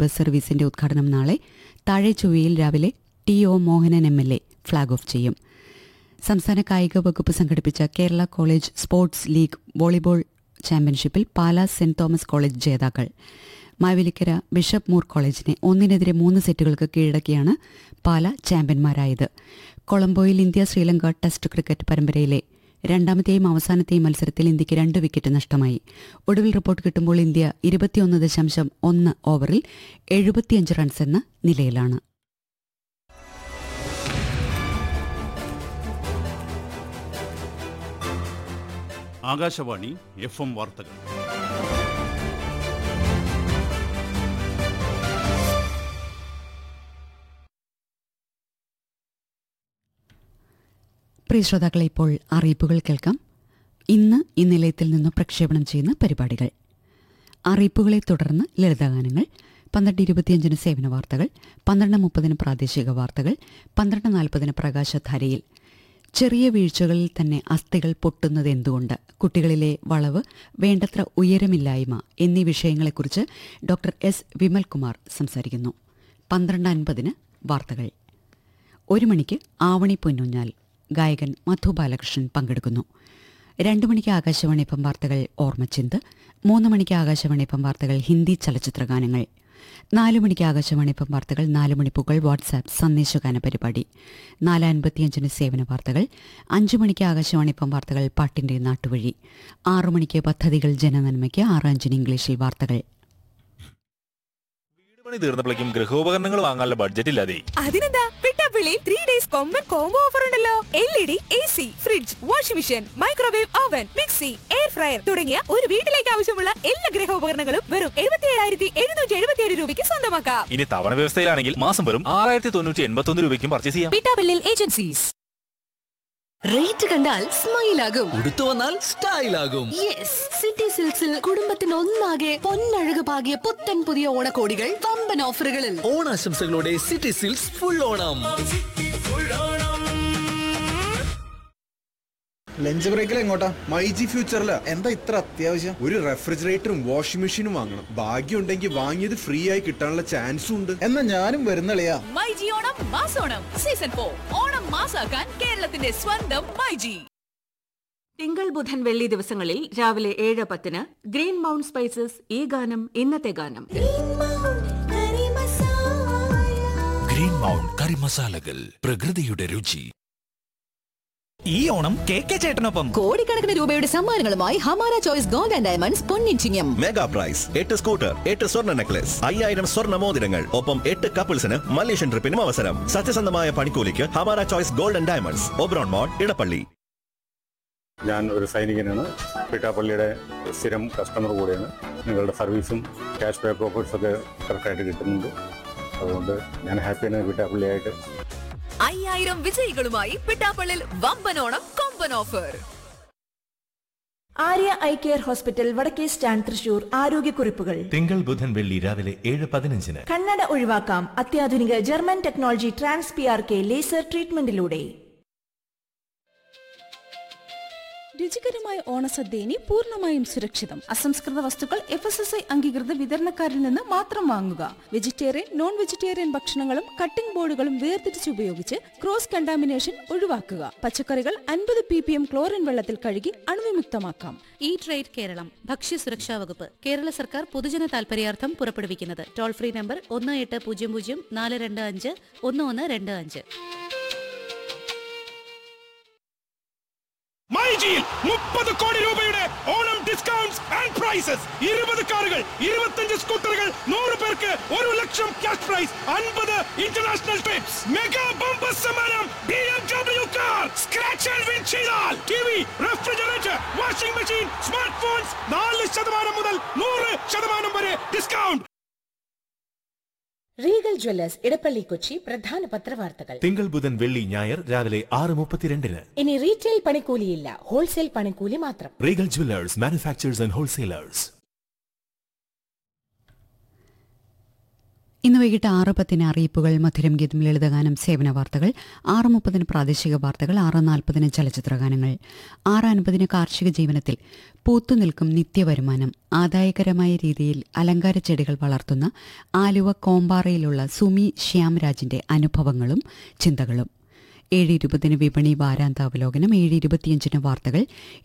Bus സർവീസിന്റെ ഉദ്ഘാടനം നാളെ താഴെ ചൊവ്വയിൽ രാവിലെ ടി.ഒ. മോഹനൻ എം.എൽ.എ. ഫ്ളാഗ് ഓഫ് ചെയ്യും. സംസ്ഥാന കായിക വകുപ്പ് സംഘടിപ്പിച്ച Kerala college sports league volleyball ചാമ്പ്യൻഷിപ്പിൽ പാലാ സെന്റ് തോമസ് കോളേജ് ജേതാക്കൾ. മാവേലിക്കര ബിഷപ്പ് മൂർ കോളേജിനെ 1-3 സെറ്റുകൾക്ക് കീഴടക്കിയാണ് പാല ചാമ്പ്യന്മാരായത്. കൊളംബോയിൽ ഇന്ത്യ ശ്രീലങ്ക ടെസ്റ്റ് ക്രിക്കറ്റ് പരമ്പരയിലെ രണ്ടാമത്തെയും അവസാനത്തെയും മത്സരത്തിൽ ഇന്ത്യയ്ക്ക് 2 വിക്കറ്റ് നഷ്ടമായി. ഒടുവിൽ റിപ്പോർട്ട് കിട്ടുമ്പോൾ ഇന്ത്യ 21.1 ഓവറിൽ 75 റൺസ് എന്ന നിലയിലാണ്. ആകാശവാണി FM വാർത്തകൾ. പ്രിയ ശ്രോതാക്കളെ, ഇപ്പോൾ അറിയിപ്പുകൾ കേൾക്കാം. ഇന്ന് ഈ നിലയത്തിൽ നിന്ന് പ്രക്ഷേപണം ചെയ്യുന്ന പരിപാടികൾ. അറിയിപ്പുകളെ തുടർന്ന് ലളിതഗാനങ്ങൾ, 12:25 സേവന വാർത്തകൾ, 12:30 പ്രാദേശിക വാർത്തകൾ, 12:40 പ്രകാശധാരയിൽ ചെറിയ വീഴ്ചകളിൽ തന്നെ അസ്ഥികൾ പൊട്ടുന്നത് എന്തുകൊണ്ട്, കുട്ടികളിലെ വളവ്, വേണ്ടത്ര ഉയരമില്ലായ്മ എന്നീ വിഷയങ്ങളെക്കുറിച്ച് ഡോക്ടർ എസ് വിമൽകുമാർ സംസാരിക്കുന്നു. 12:50 വാർത്തകൾ. 1 മണിക്ക് ആവണി പൊന്നൂഞ്ഞാൽ, ഗായകൻ മധു ബാലകൃഷ്ണൻ പങ്കെടുക്കുന്നു. 2 മണിക്ക് ആകാശവാണി FM വാർത്തകൾ ഓർമ്മച്ചിന്ത്, 3 മണിക്ക് ആകാശവാണി FM വാർത്തകൾ ഹിന്ദി ചലച്ചിത്ര ഗാനങ്ങൾ, 4 മണിക്ക് ആകാശവാണി FM വാർത്തകൾ 4 മണിപ്പൂക്കൾ വാട്സാപ്പ് സന്ദേശഗാന പരിപാടി, 4:55 സേവന വാർത്തകൾ, 5 മണിക്ക് ആകാശവാണി FM വാർത്തകൾ പാട്ടിന്റെ നാട്ടുവഴി, 6 മണിക്ക് പദ്ധതികൾ ജനനന്മയ്ക്ക്, 6:05 ഇംഗ്ലീഷിൽ വാർത്തകൾ. പണി തീർന്നപ്പോഴേക്കും ഗൃഹോപകരണങ്ങൾ വാങ്ങാനുള്ള ബഡ്ജറ്റ് ഇല്ലാതെ. അതിനെന്താ, പിട്ടാപ്പിള്ളി 3 days കൊമ്പൻ കോംബോ ഓഫർ ഉണ്ടല്ലോ. LED, AC, fridge, washing machine, microwave oven, mixie, air fryer തുടങ്ങിയ ഒരു വീട്ടിലേക്ക് ആവശ്യമുള്ള എല്ലാ ഗൃഹോപകരണങ്ങളും വെറും 77,777 രൂപയ്ക്ക് സ്വന്തമാക്കാം. ഇനി തവണ വ്യവസ്ഥയിലാണെങ്കിൽ മാസം വെറും 6,981 രൂപയ്ക്കും പർച്ചേസ് ചെയ്യാം. പിട്ടാപ്പിള്ളി ഏജൻസീസ്. റേറ്റ് കണ്ടാൽ സ്മൈലാകും, ഉടുത്തു വന്നാൽ സ്റ്റൈലാകും. യെസ്, സിറ്റി സിൽക്സിൽ കുടുംബത്തിന് ഒന്നാകെ പൊന്നഴക് പാകിയ പുത്തൻ പുതിയ ഓണക്കോടികൾ വമ്പൻ ഓഫറുകളിൽ. ഓണാശംസകളോടെ city silks full Onam. Lunch ബ്രേക്കിൽ എങ്ങോട്ടാ? മൈജി ഫ്യൂച്ചറില്. എന്താ ഇത്ര അത്യാവശ്യം? ഒരു റെഫ്രിജറേറ്ററും വാഷിംഗ് മെഷീനും വാങ്ങണം. ഭാഗ്യം ഉണ്ടെങ്കിൽ വാങ്ങിയത് ഫ്രീ ആയി കിട്ടാനുള്ള ചാൻസും ഉണ്ട്. എന്നാ ഞാനും വരുന്നളിയാ. മൈജി ഓണം മാസോണം സീസൺ 4 ഓണം മാസാക്കാൻ കേരളത്തിന്റെ സ്വന്തം മൈജി. തിങ്കൾ ബുധൻ വെള്ളി ദിവസങ്ങളിൽ രാവിലെ 7:10 ഗ്രീൻ മൗണ്ട് സ്പൈസസ് ഈ ഗാനം ഇന്നത്തെ ഗാനം. ഗ്രീൻ മൗണ്ട് കറി മസാലകൾ, പ്രകൃതിയുടെ രുചി. ഈ ഓണം കെ ചേട്ടനൊപ്പം കോടിക്കണക്കിന് രൂപയുടെ സമ്മാനങ്ങളുമായി Hamara choice gold and diamonds പൊന്നിച്ചിങ്ങം. Mega price 8 scooter, 8 സ്വർണ്ണ നെക്ലസ്, 5000 സ്വർണ്ണ മോതിരങ്ങൾ, ഒപ്പം 8 കപ്പിൾസിന് മലേഷ്യൻ ട്രിപ്പിനും അവസരം. സത്യസന്ധമായ പണിക്കൂലിക്ക് Hamara choice gold and diamonds, Oberon മോൾ, ഇടപ്പള്ളി. ഞാൻ ഒരു സൈനികനാണ്. പിട്ടാപ്പള്ളിയുടെ സ്ഥിരം കസ്റ്റമർ കൂടെയാണ്. നിങ്ങളുടെ സർവീസും ക്യാഷ് ബാക്ക് ഓഫേഴ്സൊക്കെ കറക്റ്റായിട്ട് കിട്ടുന്നുണ്ട്. അതുകൊണ്ട് ഞാൻ ഹാപ്പിയാണ് പിട്ടാപ്പള്ളിയായിട്ട്. 5000 വിജയികളുമായി പിട്ടാപ്പള്ളിൽ വമ്പനോണം കൊമ്പൻ offer. Arya eye care hospital, വടക്കേ സ്റ്റാൻഡ്, തൃശൂർ. ആരോഗ്യക്കുറിപ്പുകൾ തിങ്കൾ ബുധൻ വെള്ളി രാവിലെ 7:15. കണ്ണട ഒഴിവാക്കാം അത്യാധുനിക German technology trans PRK laser ട്രീറ്റ്മെന്റിലൂടെ. രുചികരമായ ഓണസദ്യ ഇനി പൂർണ്ണമായും സുരക്ഷിതം. അസംസ്കൃത വസ്തുക്കൾ FSSAI അംഗീകൃത വിതരണക്കാരിൽ നിന്ന് മാത്രം വാങ്ങുക. വെജിറ്റേറിയൻ, നോൺ വെജിറ്റേറിയൻ ഭക്ഷണങ്ങളും കട്ടിംഗ് ബോർഡുകളും വേർതിരിച്ച് ഉപയോഗിച്ച് ക്രോസ് കണ്ടാമിനേഷൻ ഒഴിവാക്കുക. പച്ചക്കറികൾ 50 ppm ക്ലോറിൻ വെള്ളത്തിൽ കഴുകി അണുവിമുക്തമാക്കാം. ഈ ട്രേഡ് കേരളം ഭക്ഷ്യസുരക്ഷാ വകുപ്പ് കേരള സർക്കാർ പൊതുജന താൽപര്യാർത്ഥം പുറപ്പെടുവിക്കുന്നത് ടോൾ ഫ്രീ നമ്പർ 1800-425-1125. മൈജിയിൽ 30 കോടി രൂപയുടെ ഓണം ഡിസ്കൗണ്ട്സ് ആൻഡ് പ്രൈസസ്. 20 കാറുകൾ, 25 സ്കൂട്ടറുകൾ, 100 പേർക്ക് 1 ലക്ഷം cash prize, 50 international TRIPS. Mega bumper സമ്മാനം BMW car. Scratch and win ചെയ്താൽ TV, refrigerator, washing machine, smart phones 4% മുതൽ 100% വരെ discount. Regal Jewellers Edappally Kochi പ്രധാന പത്രവാർത്തകൾ. തിങ്കൾ ബുധൻ വെള്ളി ഞായർ രാവിലെ 6:32. ഇനി റീറ്റെയിൽ പണിക്കൂലിയില്ല, ഹോൾസെയിൽ പണിക്കൂലി മാത്രം. Regal Jewellers, manufacturers and wholesalers. ഇന്ന് വൈകിട്ട് 6:10 അറിയിപ്പുകൾ, മധുരം ഗീതം, ലളിതഗാനം, സേവന വാർത്തകൾ. 6:30 പ്രാദേശിക വാർത്തകൾ. 6:40 ചലച്ചിത്രഗാനങ്ങൾ. 6:50 കാർഷിക ജീവനത്തിൽ പൂത്തുനിൽക്കും നിത്യവരുമാനം. ആദായകരമായ രീതിയിൽ അലങ്കാര ചെടികൾ വളർത്തുന്ന ആലുവ കോമ്പാറയിലുള്ള സുമി ശ്യാംരാജിന്റെ അനുഭവങ്ങളും ചിന്തകളും. 7:20 വിപണി വാരാന്താവലോകനം. 7:25 വാർത്തകൾ.